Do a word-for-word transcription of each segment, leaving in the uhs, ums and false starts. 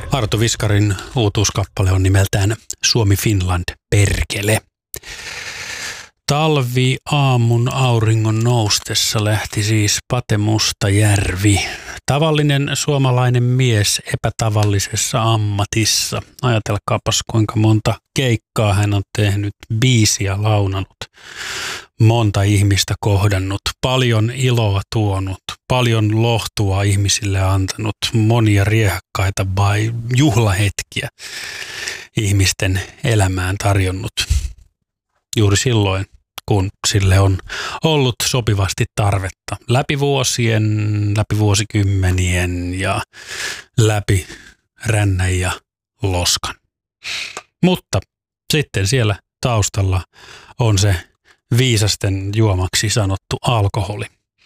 Arto Viskarin uutuuskappale on nimeltään Suomi Finland perkele. Talvi aamun auringon noustessa lähti siis Pate Mustajärvi. Tavallinen suomalainen mies epätavallisessa ammatissa. Ajatelkaapas kuinka monta keikkaa hän on tehnyt, biisiä launannut, monta ihmistä kohdannut, paljon iloa tuonut, paljon lohtua ihmisille antanut, monia riehakkaita vai juhlahetkiä ihmisten elämään tarjonnut. Juuri silloin, kun sille on ollut sopivasti tarvetta läpi vuosien, läpi vuosikymmenien ja läpi rännän ja loskan. Mutta sitten siellä taustalla on se viisasten juomaksi sanottu alkoholi.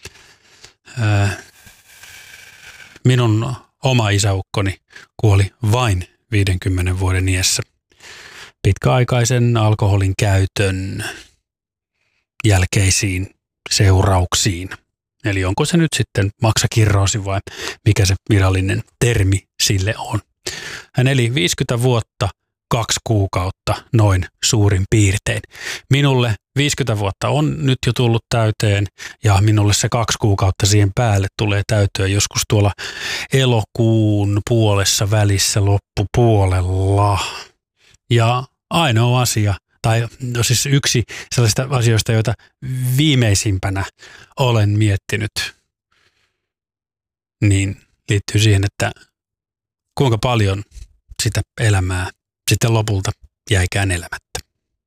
Minun oma isäukkoni kuoli vain viidenkymmenen vuoden iässä pitkäaikaisen alkoholin käytön jälkeisiin seurauksiin. Eli onko se nyt sitten maksakirroosi vai mikä se virallinen termi sille on. Hän eli viisikymmentä vuotta, kaksi kuukautta noin suurin piirtein. Minulle viisikymmentä vuotta on nyt jo tullut täyteen ja minulle se kaksi kuukautta siihen päälle tulee täyteen joskus tuolla elokuun puolessa välissä loppupuolella. Ja ainoa asia, tai no siis yksi sellaisista asioista, joita viimeisimpänä olen miettinyt, niin liittyy siihen, että kuinka paljon sitä elämää sitten lopulta jäikään elämättä.